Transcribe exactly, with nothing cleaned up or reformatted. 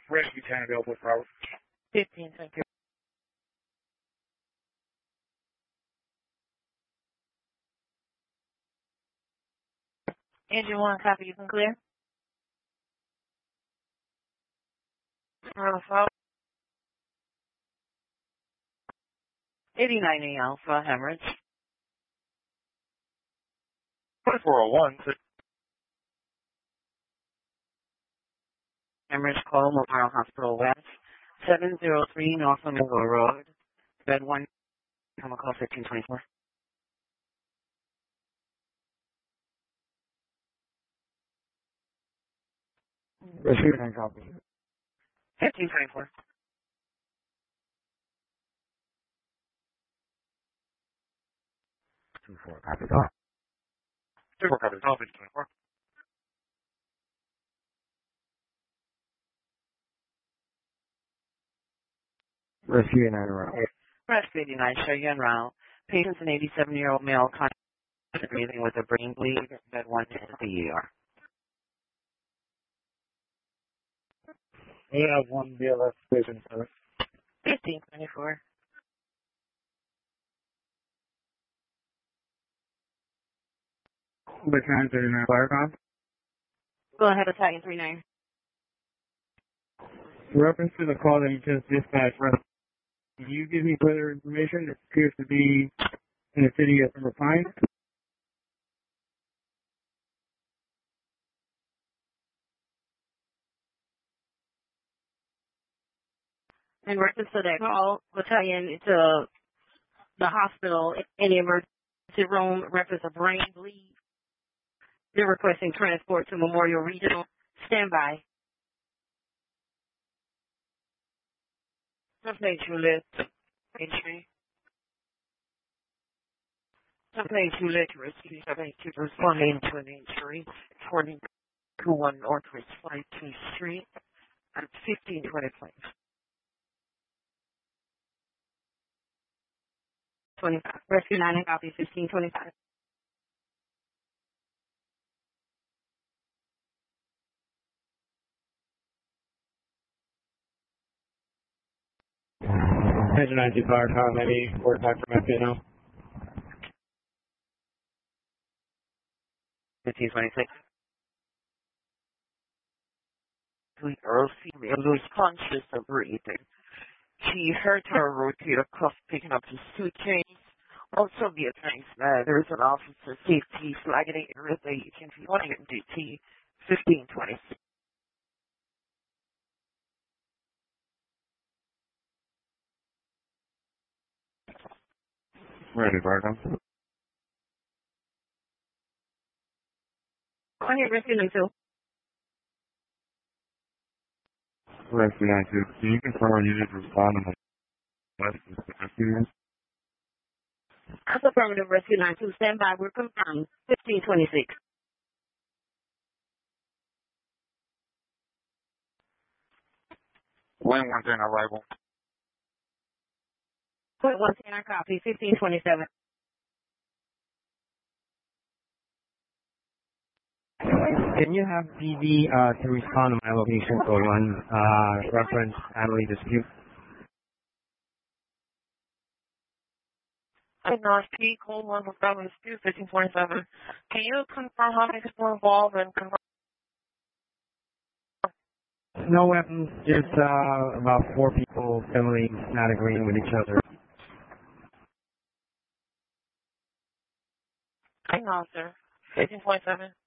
Rescue ten available for hours. fifteen, thank you. Engine one, copy, you can clear. Alpha. eighty-nine Alpha, hemorrhage. twenty-four oh one. Hemorrhage call, Memorial Hospital West. seven oh three North Flamingo Road. Bed one, come call fifteen twenty-four. Rescue ten copy. fifteen twenty-four. two four, copy that. two four, copy that. fifteen twenty-four. Rescue nine around. Rescue eighty-nine, show you en route. Patient's an eighty-seven-year-old male, conscious breathing with a brain bleed. Bed one is the E R. We have one B L S patient service. fifteen twenty-four. Battalion thirty-nine Firecom. Go ahead, Battalion three nine. Reference to the call that you just dispatched, can you give me further information? It appears to be in the city of Silver Pines. In reference to that call, Battalion to the hospital in the emergency room, reference a brain bleed. They're requesting transport to Memorial Regional. Standby. Something Juliet. Entry. Something Juliet Rescue seven two responding to an injury. forty-two one Northwest five two Street at fifteen twenty-five. twenty-five. Rescue nine copy fifteen twenty-five. Engine ninety Firecom, maybe four five from F P N O. fifteen twenty-six. Sweet Earl female who is conscious of breathing. She hurt her rotator cuff picking up the suitcase. Also be advised that there is an officer safety flagging area that you can be wanting M D T fifteen twenty-six. Ready, Firecom. On your rescue number two. Rescue nine two. Can you confirm our unit respond on the west of the rescue? That's affirmative, rescue nine two. Stand by. We're confirmed. fifteen twenty-six. Lane one ten arrival. Point one ten, our copy. fifteen twenty-seven. Can you have P D uh, to respond to my location code one uh, reference family dispute? I know P code one for family dispute fifteen twenty-seven. Can you confirm how many people are involved and confirm? No weapons, just uh, about four people family not agreeing with each other. I know, sir. fifteen twenty-seven.